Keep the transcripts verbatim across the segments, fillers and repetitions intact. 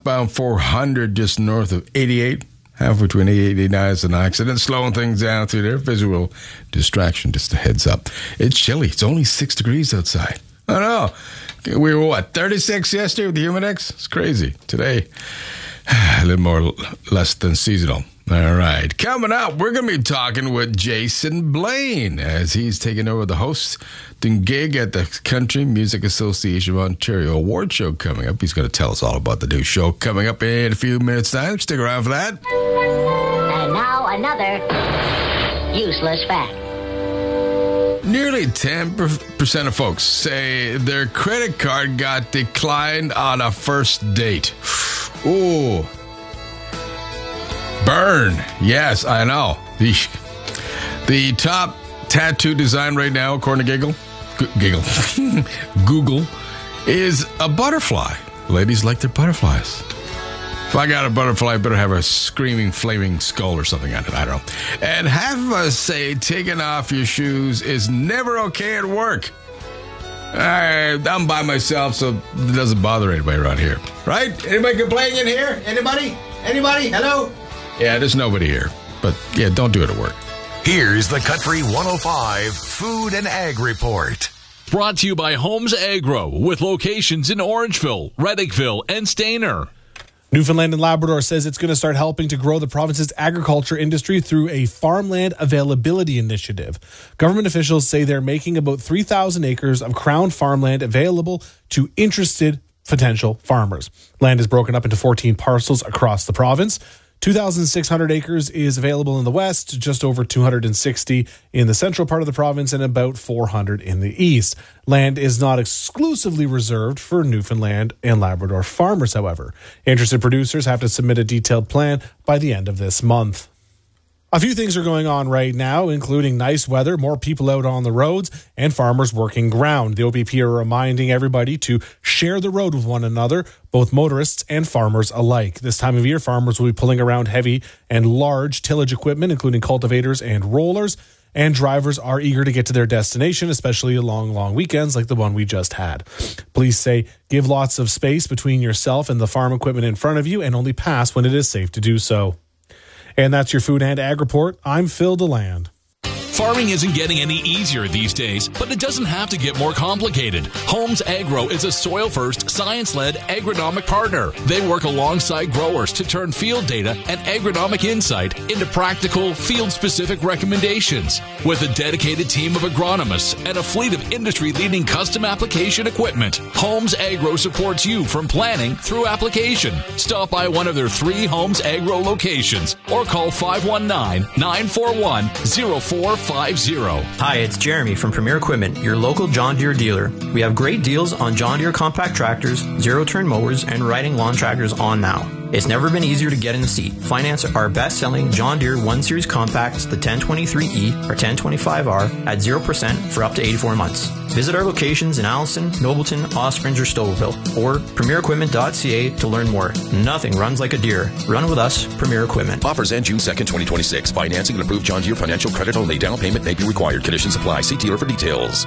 Bound four hundred just north of eighty-eight. Halfway between eighty-nine is an accident, slowing things down through there. Visual distraction, just a heads up. It's chilly. It's only six degrees outside. I know. We were, what, thirty-six yesterday with the Humidex? It's crazy. Today, a little more, less than seasonal. All right. Coming up, we're going to be talking with Jason Blaine as he's taking over the hosting gig at the Country Music Association of Ontario Award Show coming up. He's going to tell us all about the new show coming up in a few minutes' time. Stick around for that. And now another useless fact. Nearly ten percent of folks say their credit card got declined on a first date. Ooh. Burn. Yes, I know. The, the top tattoo design right now, according to Giggle, G- Giggle, Google, is a butterfly. Ladies like their butterflies. If I got a butterfly, I better have a screaming, flaming skull or something on it. I don't know. And half of us say taking off your shoes is never okay at work. I, I'm by myself, so it doesn't bother anybody around here. Right? Anybody complaining in here? Anybody? Anybody? Hello? Yeah, there's nobody here. But, yeah, don't do it at work. Here's the Country one oh five Food and Ag Report. Brought to you by Homes Agro, with locations in Orangeville, Reddickville, and Stayner. Newfoundland and Labrador says it's going to start helping to grow the province's agriculture industry through a farmland availability initiative. Government officials say they're making about three thousand acres of crown farmland available to interested potential farmers. Land is broken up into fourteen parcels across the province. two thousand six hundred acres is available in the west, just over two hundred sixty in the central part of the province, and about four hundred in the east. Land is not exclusively reserved for Newfoundland and Labrador farmers, however. Interested producers have to submit a detailed plan by the end of this month. A few things are going on right now, including nice weather, more people out on the roads, and farmers working ground. The O B P are reminding everybody to share the road with one another, both motorists and farmers alike. This time of year, farmers will be pulling around heavy and large tillage equipment, including cultivators and rollers, and drivers are eager to get to their destination, especially along long weekends like the one we just had. Police say give lots of space between yourself and the farm equipment in front of you, and only pass when it is safe to do so. And that's your Food and Ag Report. I'm Phil DeLand. Farming isn't getting any easier these days, but it doesn't have to get more complicated. Homes Agro is a soil-first, science-led agronomic partner. They work alongside growers to turn field data and agronomic insight into practical, field-specific recommendations. With a dedicated team of agronomists and a fleet of industry-leading custom application equipment, Homes Agro supports you from planning through application. Stop by one of their three Homes Agro locations or call five one nine, nine four one, zero four five zero. Hi, it's Jeremy from Premier Equipment, your local John Deere dealer. We have great deals on John Deere compact tractors, zero-turn mowers, and riding lawn tractors on now. It's never been easier to get in the seat. Finance our best-selling John Deere one series compacts, the ten twenty-three E or ten twenty-five R, at zero percent for up to eighty-four months. Visit our locations in Allison, Nobleton, Osprey, or Stouffville, or premier equipment dot c a to learn more. Nothing runs like a Deere. Run with us, Premier Equipment. Offers end June second, twenty twenty-six. Financing and approved John Deere financial credit only. Down payment may be required. Conditions apply. See dealer for details.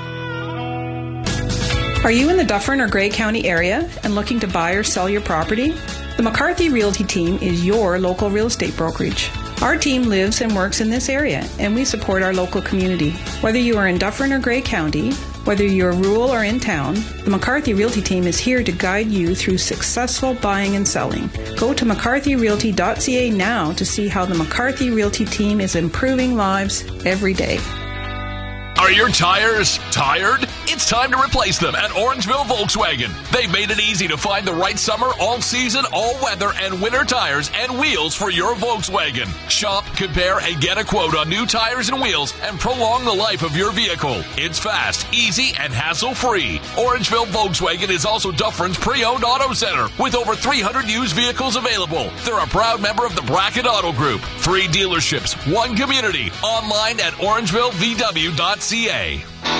Are you in the Dufferin or Grey County area and looking to buy or sell your property? The McCarthy Realty Team is your local real estate brokerage. Our team lives and works in this area, and we support our local community. Whether you are in Dufferin or Grey County, whether you're rural or in town, the McCarthy Realty Team is here to guide you through successful buying and selling. Go to mccarthy realty dot c a now to see how the McCarthy Realty Team is improving lives every day. Are your tires tired? It's time to replace them at Orangeville Volkswagen. They've made it easy to find the right summer, all-season, all-weather, and winter tires and wheels for your Volkswagen. Shop, compare, and get a quote on new tires and wheels and prolong the life of your vehicle. It's fast, easy, and hassle-free. Orangeville Volkswagen is also Dufferin's pre-owned auto center with over three hundred used vehicles available. They're a proud member of the Bracket Auto Group. Three dealerships, one community. Online at orangeville v w dot c a.